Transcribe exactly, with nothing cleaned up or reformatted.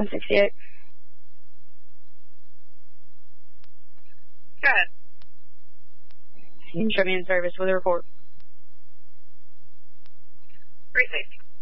one sixty-eight. Go ahead. You can show me in service with a report. Great safety.